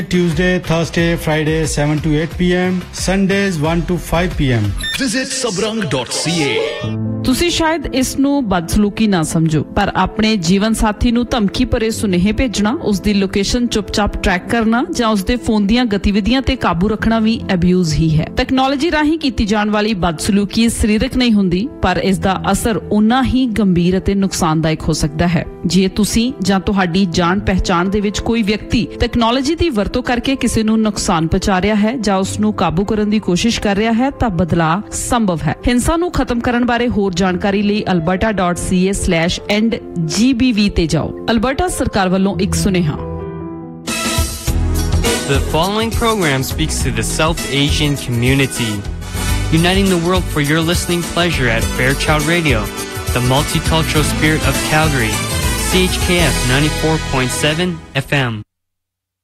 Tuesday, Thursday, Friday 7 to 8 p.m. Sundays 1 to 5 p.m. Visit sabrang.ca. ਤੁਸੀਂ ਸ਼ਾਇਦ ਇਸ ਨੂੰ ਬਦਸਲੂਕੀ ਨਾ ਸਮਝੋ, ਪਰ ਆਪਣੇ ਜੀਵਨ ਸਾਥੀ ਨੂੰ ਧਮਕੀ ਭਰੇ ਸੁਨੇਹੇ ਭੇਜਣਾ, ਉਸ ਦੀ ਲੋਕੇਸ਼ਨ ਚੁੱਪਚਾਪ ਟਰੈਕ ਕਰਨਾ ਜਾਂ ਉਸ ਦੇ ਫੋਨ ਦੀਆਂ ਗਤੀਵਿਧੀਆਂ ਤੇ ਕਾਬੂ ਰੱਖਣਾ ਵੀ ਅਬਿਊਜ਼ ਹੀ ਹੈ। ਟੈਕਨੋਲੋਜੀ ਰਾਹੀਂ ਕੀਤੀ ਜਾਣ ਵਾਲੀ ਬਦਸਲੂਕੀ ਸਰੀਰਕ ਨਹੀਂ ਹੁੰਦੀ, ਪਰ ਇਸ ਦਾ ਅਸਰ ਉਨਾ ਹੀ ਗੰਭੀਰ ਅਤੇ ਨੁਕਸਾਨਦਾਇਕ ਹੋ ਸਕਦਾ ਹੈ। ਜੇ ਤੁਸੀਂ ਜਾਂ ਤੁਹਾਡੀ ਜਾਣ ਪਹਿਚਾਣ ਦੇ ਵਿੱਚ ਕੋਈ ਵਿਅਕਤੀ ਟੈਕਨੋਲੋਜੀ ਦੀ ਵਰਤੋਂ ਕਰਕੇ ਕਿਸੇ ਨੂੰ ਨੁਕਸਾਨ ਪਹੁੰਚਾ ਰਿਹਾ ਹੈ ਜਾਂ ਉਸ ਨੂੰ ਕਾਬੂ ਕਰਨ ਦੀ ਕੋਸ਼ਿਸ਼ ਕਰ ਰਿਹਾ ਹੈ ਤਾਂ ਬਦਲਾਅ ਸੰਭਵ ਹੈ। ਹਿੰਸਾ ਨੂੰ ਖਤਮ ਕਰਨ ਬਾਰੇ ਹੋਰ ਜਾਣਕਾਰੀ ਲਈ alberta.ca/endgbv ਤੇ ਜਾਓ। ਅਲਬਰਟਾ ਸਰਕਾਰ ਵੱਲੋਂ ਇੱਕ ਸੁਨੇਹਾ। The following program speaks to the South Asian community, uniting the world for your listening pleasure at Fairchild Radio, the multicultural spirit of Calgary, CHKF 94.7 FM.